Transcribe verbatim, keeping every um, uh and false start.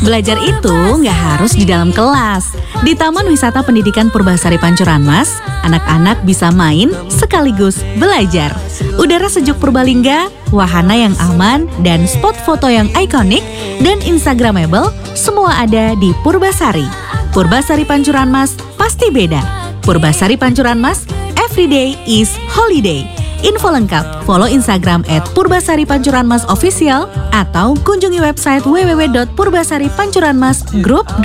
Belajar itu nggak harus di dalam kelas. Di Taman Wisata Pendidikan Purbasari Pancuran Mas, anak-anak bisa main sekaligus belajar. Udara sejuk Purbalingga, wahana yang aman, dan spot foto yang ikonik dan instagramable, semua ada di Purbasari. Purbasari Pancuran Mas pasti beda. Purbasari Pancuran Mas, everyday is holiday. Info lengkap, follow Instagram at Purbasari Pancuran Mas Official atau kunjungi website w w w dot purbasari pancuran mas group